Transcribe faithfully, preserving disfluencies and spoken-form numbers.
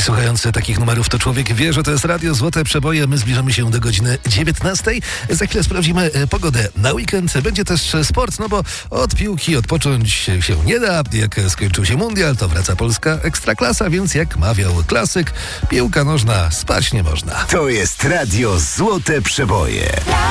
słuchający takich numerów to człowiek wie, że to jest Radio Złote Przeboje. My zbliżamy się do godziny dziewiętnastej. Za chwilę sprawdzimy pogodę na weekend. Będzie też sport, no bo od piłki odpocząć się nie da. Jak skończył się mundial, to wraca polska ekstraklasa, więc jak mawiał klasyk, piłka nożna spać nie można. To jest Radio Złote Przeboje.